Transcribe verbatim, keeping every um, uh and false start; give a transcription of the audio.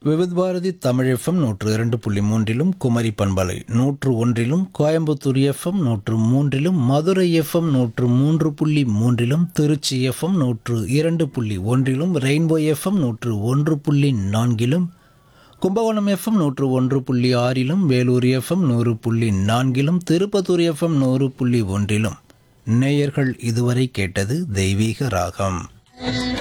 Vividh Bharathi Tamil FM நூற்று இரண்டு புள்ளி மூன்றிலும் குமரி பண்பலை நூற்று ஒன்றிலும் கோயம்புத்தூர் எஃப்எம் நூற்று மூன்றிலும் மதுரை எஃப்எம் நூற்று மூன்று புள்ளி மூன்றிலும் திருச்சி எஃப்எம் நூற்று இரண்டு புள்ளி ஒன்றிலும் ரெயின்போ எஃப்எம் நூற்று ஒன்று புள்ளி நான்கிலும் கும்பகோணம் எஃப்எம் நூற்று ஒன்று புள்ளி ஆறிலும் வேலூர் எஃப்எம் நூறு புள்ளி நான்கிலும் திருப்பத்தூர் எஃப்எம் நூறு புள்ளி ஒன்றிலும் நேயர்கள் இதுவரை கேட்டது தெய்வீக ராகம்.